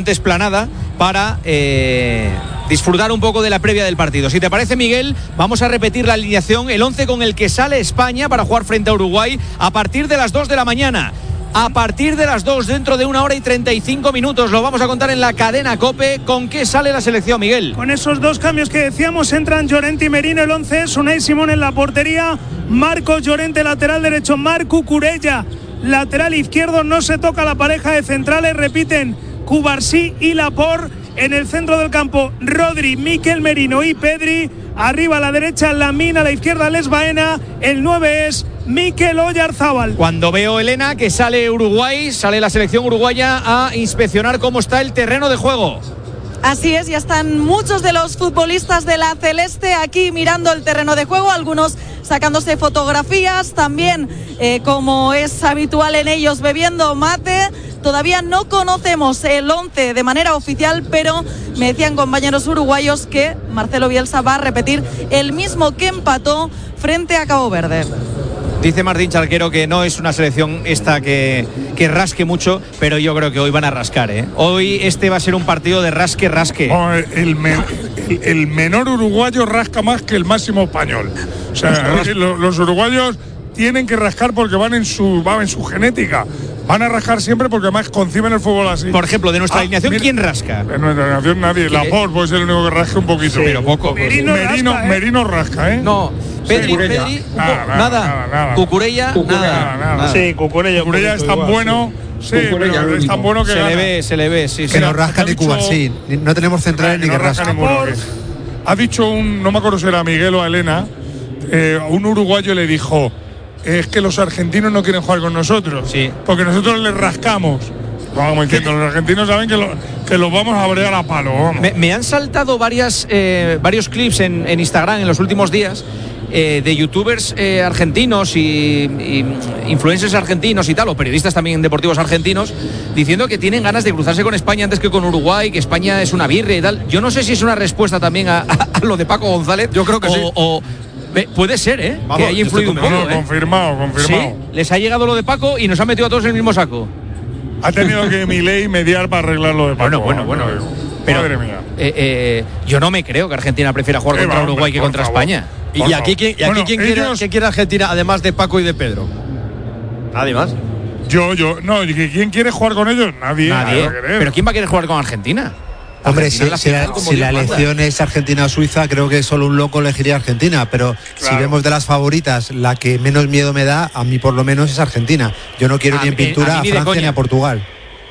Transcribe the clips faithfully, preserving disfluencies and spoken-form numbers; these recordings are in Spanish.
Monte Esplanada para eh, disfrutar un poco de la previa del partido. Si te parece, Miguel, vamos a repetir la alineación, el once con el que sale España para jugar frente a Uruguay a partir de las dos de la mañana. A partir de las dos, dentro de una hora y treinta y cinco minutos, lo vamos a contar en la cadena COPE. ¿Con qué sale la selección, Miguel? Con esos dos cambios que decíamos, entran Llorente y Merino, el once es Unai Simón en la portería, Marcos Llorente lateral derecho, Marc Cucurella lateral izquierdo, no se toca la pareja de centrales, repiten Cubarsí y Laporte. En el centro del campo, Rodri, Mikel Merino y Pedri. Arriba a la derecha, Lamine, a la izquierda, Les Baena. El nueve es Mikel Oyarzábal. Cuando veo, Elena, que sale Uruguay, sale la selección uruguaya a inspeccionar cómo está el terreno de juego. Así es, ya están muchos de los futbolistas de la Celeste aquí mirando el terreno de juego, algunos sacándose fotografías, también eh, como es habitual en ellos, bebiendo mate. Todavía no conocemos el once de manera oficial, pero me decían compañeros uruguayos que Marcelo Bielsa va a repetir el mismo que empató frente a Cabo Verde. Dice Martín Charquero que no es una selección esta que, que rasque mucho, pero yo creo que hoy van a rascar, ¿eh? Hoy este va a ser un partido de rasque-rasque. Oh, el, men, el, el menor uruguayo rasca más que el máximo español. O sea, los, los uruguayos tienen que rascar porque van en su, van en su genética. Van a rascar siempre porque además conciben el fútbol así. Por ejemplo, de nuestra ah, alineación, mira, ¿quién rasca? De nuestra alineación nadie. Laporte puede ser el único que rasca un poquito. Sí, pero poco. Merino, Merino, rasca, ¿eh? Merino rasca, ¿eh? No. Pedri, sí, Pedri, nada, nada, nada. nada, nada. Cucurella, Cucurella, nada. nada, nada. Sí, Cucurella. Cucurella es tan igual, bueno. Sí, sí pero es tan bueno que se gana. le ve, se le ve, sí. Que sí. no rasca ni Cubarsí. No tenemos centrales ni que rascan. Ha dicho un, no me acuerdo si era a Miguel o a Elena, eh, un uruguayo le dijo: es que los argentinos no quieren jugar con nosotros, sí, porque nosotros les rascamos. Vamos diciendo, los argentinos saben que, lo, que los vamos a bregar a palo. Me, me han saltado varias, eh, varios clips en, en Instagram en los últimos días eh, de youtubers eh, argentinos y, y influencers argentinos y tal, o periodistas también deportivos argentinos, diciendo que tienen ganas de cruzarse con España antes que con Uruguay, que España es una birria y tal. Yo no sé si es una respuesta también a, a, a lo de Paco González. Yo creo que o, sí. O, puede ser, ¿eh? Vamos, que haya influido un poco. No, ¿eh? Confirmado, confirmado. Sí, les ha llegado lo de Paco y nos ha metido a todos en el mismo saco. Ha tenido que Milei mediar para arreglar lo de Paco. Bueno, bueno, bueno. Pero, madre mía. Eh, eh, yo no me creo que Argentina prefiera jugar eh, contra va, Uruguay hombre, que contra favor. España. Y aquí, ¿quién, y aquí bueno, ¿quién, ellos... quiere, ¿quién quiere Argentina, además de Paco y de Pedro? Nadie más. Yo, yo, no, ¿quién quiere jugar con ellos? Nadie. Nadie. Pero ¿quién va a querer jugar con Argentina? Hombre, si, la, si, la, si la elección es Argentina o Suiza, creo que solo un loco elegiría Argentina, pero claro, si vemos de las favoritas, la que menos miedo me da, a mí por lo menos es Argentina. Yo no quiero a, ni en pintura a, a, a Francia ni a Portugal.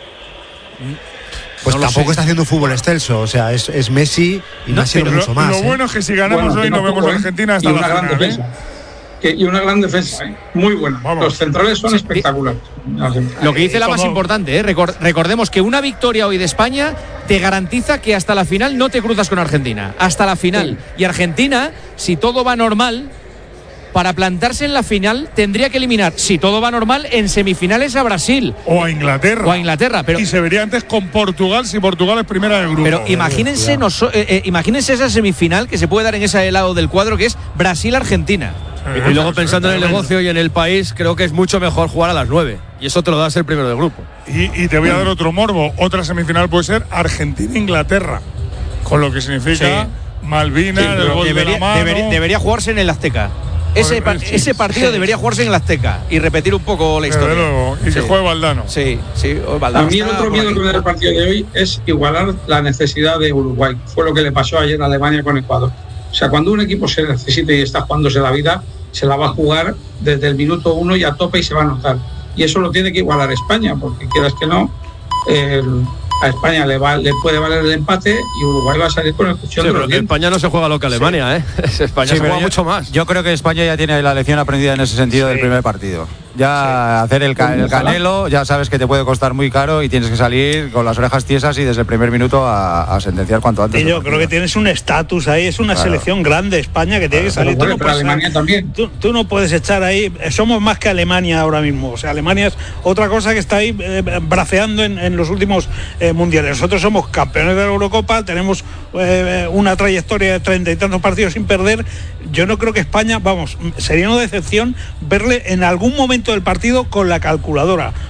Pues no tampoco sé. Está haciendo un fútbol excelso, o sea, es, es Messi y no, no ha sido mucho más. Lo ¿eh? bueno es que si ganamos bueno, hoy no vemos a Argentina hasta la gran final, defensa. ¿eh? Y una gran defensa, ¿eh? Muy buena. Vamos. Los centrales son sí, espectaculares. Lo que dice la más importante, ¿eh? Recordemos que una victoria hoy de España te garantiza que hasta la final no te cruzas con Argentina. Hasta la final. Sí. Y Argentina, si todo va normal, para plantarse en la final tendría que eliminar, si todo va normal, en semifinales a Brasil. O a Inglaterra. O a Inglaterra. Pero, y se vería antes con Portugal si Portugal es primera del grupo. Pero imagínense, nos, eh, eh, imagínense esa semifinal que se puede dar en ese lado del cuadro, que es Brasil-Argentina. Y luego pensando en el negocio y en el país, creo que es mucho mejor jugar a las nueve. Y eso te lo das el primero del grupo. Y, y te voy a dar otro morbo. Otra semifinal puede ser Argentina-Inglaterra. Con lo que significa sí. Malvinas, sí, el gol debería, de la mano. Debería, debería jugarse en el Azteca. Ese, pa- sí, ese partido sí. debería jugarse en el Azteca y repetir un poco la historia. Luego, y sí. que juegue Valdano. Sí, sí, Valdano. A mí el otro miedo que me da el partido de hoy es igualar la necesidad de Uruguay. Fue lo que le pasó ayer a Alemania con Ecuador. O sea, cuando un equipo se necesita y está jugándose la vida, se la va a jugar desde el minuto uno y a tope y se va a notar. Y eso lo tiene que igualar España, porque quieras que no, eh, a España le, va, le puede valer el empate y Uruguay va a salir con el cuchillo sí, de pero los que España no se juega lo que Alemania, sí. ¿eh? España sí, se juega yo, mucho más. Yo creo que España ya tiene la lección aprendida en ese sentido sí. del primer partido. Ya sí. hacer el, ca- el canelo, ya sabes que te puede costar muy caro y tienes que salir con las orejas tiesas y desde el primer minuto a, a sentenciar cuanto antes. Y yo creo que tienes un estatus ahí, es una claro. selección grande España que tiene claro, que salir. Pero, tú, no pero Alemania echar, también. Tú, tú no puedes echar ahí, somos más que Alemania ahora mismo. O sea, Alemania es otra cosa que está ahí eh, braceando en, en los últimos eh, mundiales. Nosotros somos campeones de la Eurocopa, tenemos eh, una trayectoria de treinta y tantos partidos sin perder. Yo no creo que España, vamos, sería una decepción verle en algún momento del partido con la calculadora,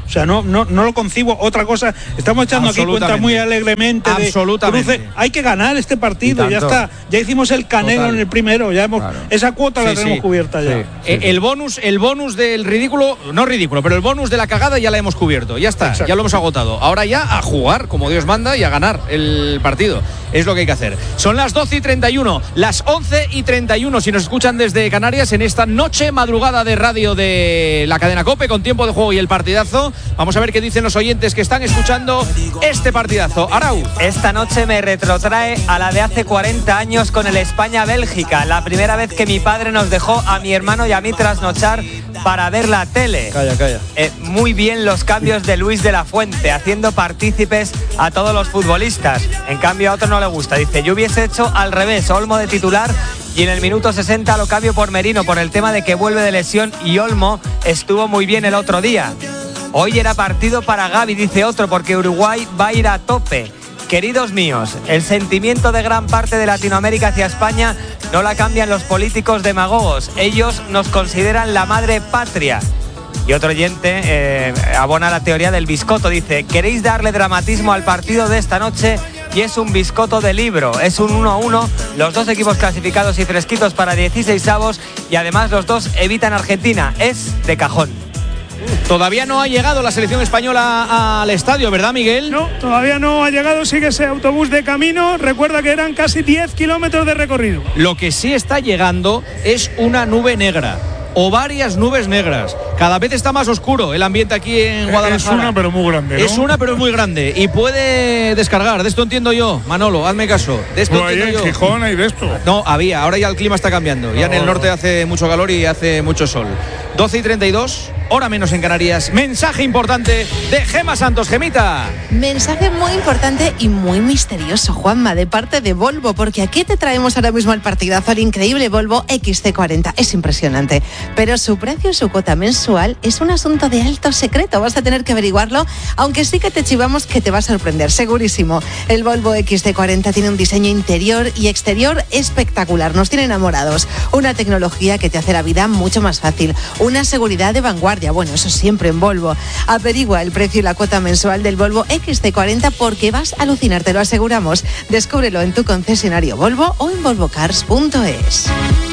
O sea, no, no, no lo concibo. Otra cosa, estamos echando aquí cuenta muy alegremente de cruce. Hay que ganar este partido, ya está. Ya hicimos el Canelo Total. en el primero, ya hemos claro. esa cuota sí, la tenemos sí. cubierta ya. Sí. Sí, sí. El bonus, el bonus del ridículo, no ridículo, pero el bonus de la cagada ya la hemos cubierto. Ya está, Exacto. ya lo hemos agotado. Ahora ya a jugar como Dios manda y a ganar el partido. Es lo que hay que hacer. Son las doce y treinta y uno, las once y treinta y uno si nos escuchan desde Canarias en esta noche madrugada de radio de la cadena COPE con tiempo de juego y el partidazo. Vamos a ver qué dicen los oyentes que están escuchando este partidazo. Arau. Esta noche me retrotrae a la de hace cuarenta años con el España-Bélgica, la primera vez que mi padre nos dejó a mi hermano y a mí trasnochar para ver la tele. Calla, calla. Eh, muy bien los cambios de Luis de la Fuente, haciendo partícipes a todos los futbolistas. En cambio a otro no le gusta. Dice, yo hubiese hecho al revés, Olmo de titular y en el minuto sesenta lo cambio por Merino por el tema de que vuelve de lesión y Olmo estuvo muy bien el otro día. Hoy era partido para Gavi, dice otro, porque Uruguay va a ir a tope. Queridos míos, el sentimiento de gran parte de Latinoamérica hacia España no la cambian los políticos demagogos. Ellos nos consideran la madre patria. Y otro oyente eh, abona la teoría del biscoto. Dice, ¿queréis darle dramatismo al partido de esta noche? Y es un biscoto de libro. Es un uno a uno. Los dos equipos clasificados y fresquitos para dieciseisavos. Y además los dos evitan Argentina. Es de cajón. Todavía no ha llegado la selección española al estadio, ¿verdad, Miguel? No, todavía no ha llegado, sigue ese autobús de camino. Recuerda que eran casi diez kilómetros de recorrido. Lo que sí está llegando es una nube negra o varias nubes negras. Cada vez está más oscuro el ambiente aquí en Guadalajara. Es una pero muy grande, ¿no? Es una pero muy grande y puede descargar. De esto entiendo yo, Manolo, hazme caso. De esto no, entiendo hay en yo. Gijón hay de esto. No, había, ahora ya el clima está cambiando. Ya no, en el norte hace mucho calor y hace mucho sol. doce y treinta y dos, hora menos en Canarias. Mensaje importante de Gema Santos. Gemita. Mensaje muy importante y muy misterioso, Juanma, de parte de Volvo, porque aquí te traemos ahora mismo el partidazo, el increíble Volvo equis ce cuarenta. Es impresionante, pero su precio y su cuota mensual es un asunto de alto secreto. Vas a tener que averiguarlo, aunque sí que te chivamos que te va a sorprender, segurísimo. El Volvo equis ce cuarenta tiene un diseño interior y exterior espectacular. Nos tiene enamorados. Una tecnología que te hace la vida mucho más fácil. Una seguridad de vanguardia. Bueno, eso siempre en Volvo. Averigua el precio y la cuota mensual del Volvo equis ce cuarenta porque vas a alucinar, te lo aseguramos. Descúbrelo en tu concesionario Volvo o en volvo cars punto es.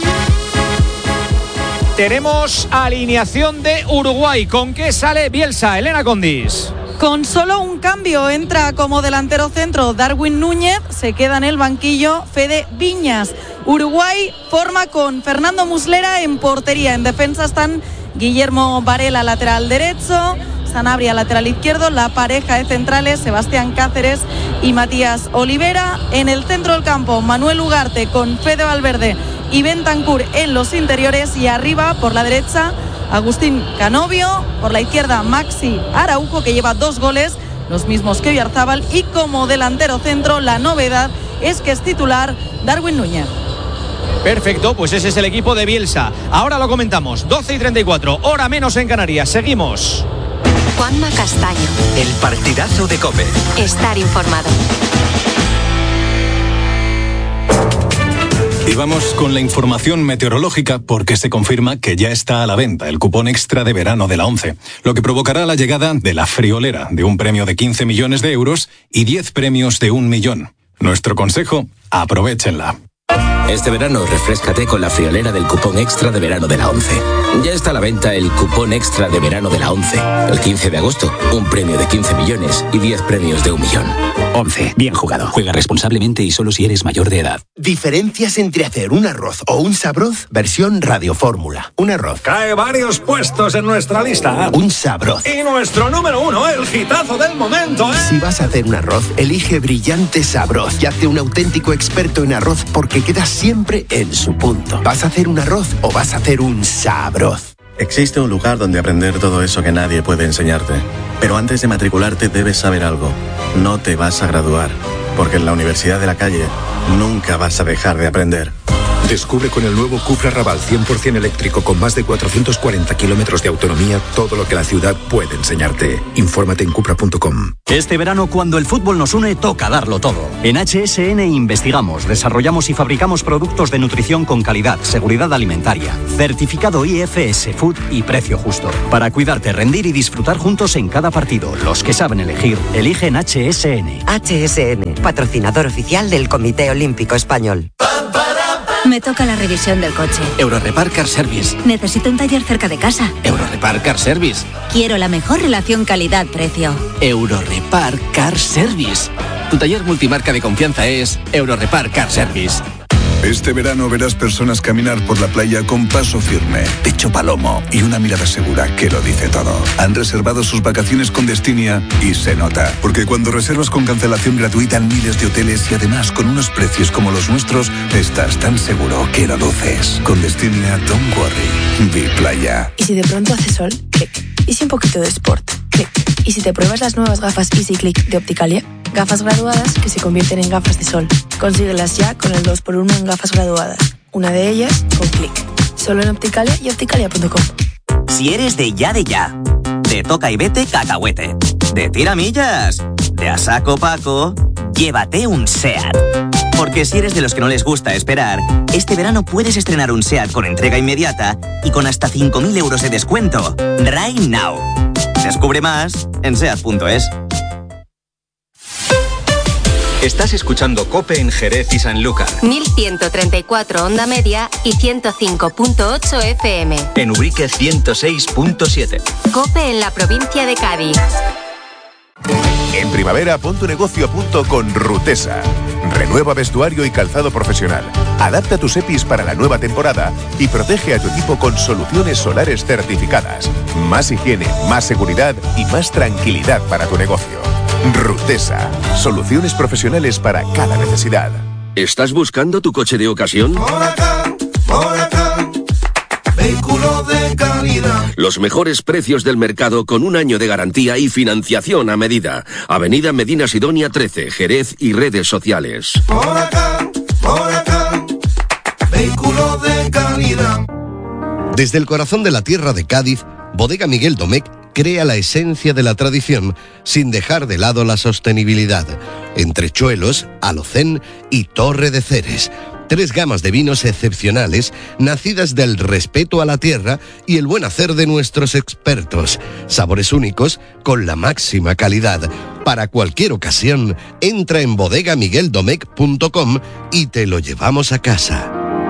Tenemos alineación de Uruguay. ¿Con qué sale Bielsa? Elena Condis. Con solo un cambio, entra como delantero centro Darwin Núñez, se queda en el banquillo Fede Viñas. Uruguay forma con Fernando Muslera en portería. En defensa están Guillermo Varela, lateral derecho, Sanabria, lateral izquierdo, la pareja de centrales Sebastián Cáceres y Matías Olivera. En el centro del campo, Manuel Ugarte con Fede Valverde y Bentancur en los interiores, y arriba por la derecha Agustín Canovio, por la izquierda Maxi Araujo, que lleva dos goles, los mismos que Oyarzábal, y como delantero centro la novedad es que es titular Darwin Núñez. Perfecto, pues ese es el equipo de Bielsa. Ahora lo comentamos, doce y treinta y cuatro, hora menos en Canarias. Seguimos. Juanma Castaño. El partidazo de COPE. Estar informado. Y vamos con la información meteorológica porque se confirma que ya está a la venta el cupón extra de verano de la ONCE, lo que provocará la llegada de la friolera, de un premio de quince millones de euros y diez premios de un millón. Nuestro consejo, aprovéchenla. Este verano refréscate con la friolera del cupón extra de verano de la ONCE. Ya está a la venta el cupón extra de verano de la ONCE. El quince de agosto, un premio de quince millones y diez premios de un millón. ONCE, bien jugado. Juega responsablemente y solo si eres mayor de edad. Diferencias entre hacer un arroz o un sabroz, versión radiofórmula. Un arroz. Cae varios puestos en nuestra lista. Un sabroz. Y nuestro número uno, el hitazo del momento, ¿eh? Si vas a hacer un arroz, elige Brillante Sabroz y hazte un auténtico experto en arroz porque quedas siempre en su punto. ¿Vas a hacer un arroz o vas a hacer un sabroz? Existe un lugar donde aprender todo eso que nadie puede enseñarte. Pero antes de matricularte debes saber algo. No te vas a graduar, porque en la Universidad de la Calle nunca vas a dejar de aprender. Descubre con el nuevo Cupra Raval cien por ciento eléctrico con más de cuatrocientos cuarenta kilómetros de autonomía todo lo que la ciudad puede enseñarte. Infórmate en cupra punto com. Este verano, cuando el fútbol nos une, toca darlo todo. En H S N investigamos, desarrollamos y fabricamos productos de nutrición con calidad, seguridad alimentaria, certificado I F S Food y precio justo. Para cuidarte, rendir y disfrutar juntos en cada partido. Los que saben elegir, eligen H S N. H S N, patrocinador oficial del Comité Olímpico Español. Me toca la revisión del coche. Eurorepar Car Service. Necesito un taller cerca de casa. Eurorepar Car Service. Quiero la mejor relación calidad-precio. Eurorepar Car Service. Tu taller multimarca de confianza es Eurorepar Car Service. Este verano verás personas caminar por la playa con paso firme, pecho palomo y una mirada segura que lo dice todo. Han reservado sus vacaciones con Destinia y se nota. Porque cuando reservas con cancelación gratuita en miles de hoteles y además con unos precios como los nuestros, estás tan seguro que lo luces. Con Destinia, don't worry. Be playa. ¿Y si de pronto hace sol? Clic. ¿Y si un poquito de sport? Clic. ¿Y si te pruebas las nuevas gafas Easy Click de Opticalia? Gafas graduadas que se convierten en gafas de sol. Consíguelas ya con el dos por uno en gafas graduadas. Una de ellas con Click. Solo en Opticalia y opticalia punto com. Si eres de ya de ya, de toca y vete cacahuete, de tiramillas, de a saco paco, llévate un SEAT. Porque si eres de los que no les gusta esperar, este verano puedes estrenar un SEAT con entrega inmediata y con hasta cinco mil euros de descuento. Right now. Descubre más en seat punto es. Estás escuchando COPE en Jerez y Sanlúcar. mil ciento treinta y cuatro onda media y ciento cinco punto ocho F M. En Ubrique ciento seis punto siete. COPE en la provincia de Cádiz. En primavera, pon tu negocio a punto con Rutesa. Renueva vestuario y calzado profesional. Adapta tus E P Is para la nueva temporada y protege a tu equipo con soluciones solares certificadas. Más higiene, más seguridad y más tranquilidad para tu negocio. Rutesa. Soluciones profesionales para cada necesidad. ¿Estás buscando tu coche de ocasión? Vehículo de calidad. Los mejores precios del mercado con un año de garantía y financiación a medida. Avenida Medina Sidonia trece, Jerez y redes sociales. Por acá, por acá. Vehículo de calidad. Desde el corazón de la tierra de Cádiz, Bodega Miguel Domecq crea la esencia de la tradición sin dejar de lado la sostenibilidad. Entrechuelos, Alocén y Torre de Ceres. Tres gamas de vinos excepcionales, nacidas del respeto a la tierra y el buen hacer de nuestros expertos. Sabores únicos con la máxima calidad. Para cualquier ocasión, entra en bodega miguel domecq punto com y te lo llevamos a casa.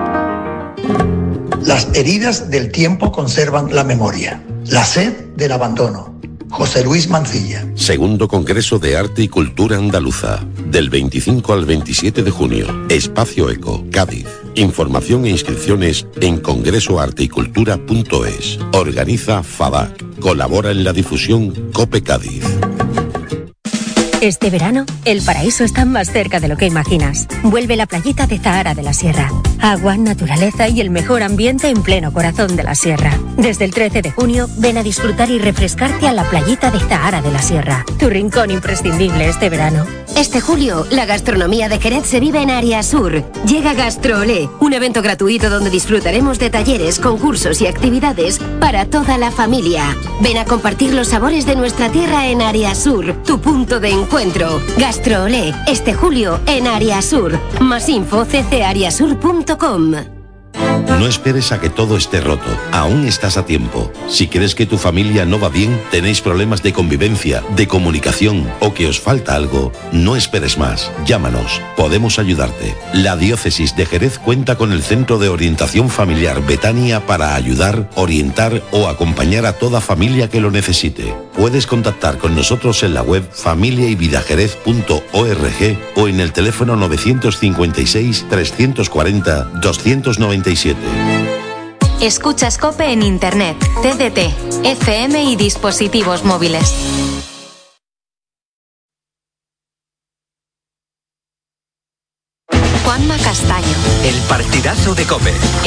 Las heridas del tiempo conservan la memoria. La sed del abandono. José Luis Mancilla. Segundo Congreso de Arte y Cultura Andaluza, del veinticinco al veintisiete de junio. Espacio Eco, Cádiz. Información e inscripciones en congresoarteycultura punto es. Organiza FADAC. Colabora en la difusión COPE Cádiz. Este verano, el paraíso está más cerca de lo que imaginas. Vuelve la playita de Zahara de la Sierra. Agua, naturaleza y el mejor ambiente en pleno corazón de la Sierra. Desde el trece de junio, ven a disfrutar y refrescarte a la playita de Zahara de la Sierra. Tu rincón imprescindible este verano. Este julio, la gastronomía de Jerez se vive en Área Sur. Llega GastroOlé, un evento gratuito donde disfrutaremos de talleres, concursos y actividades para toda la familia. Ven a compartir los sabores de nuestra tierra en Área Sur, tu punto de encuentro. GastroOlé, este julio en Área Sur. Más info c c área sur punto com. No esperes a que todo esté roto. Aún estás a tiempo. Si crees que tu familia no va bien, tenéis problemas de convivencia, de comunicación o que os falta algo, no esperes más. Llámanos. Podemos ayudarte. La Diócesis de Jerez cuenta con el Centro de Orientación Familiar Betania para ayudar, orientar o acompañar a toda familia que lo necesite. Puedes contactar con nosotros en la web familia y vida jerez punto org o en el teléfono novecientos cincuenta y seis, trescientos cuarenta, doscientos noventa y siete. Escuchas COPE en Internet, T D T, F M y dispositivos móviles. Juanma Castaño. El partidazo de COPE.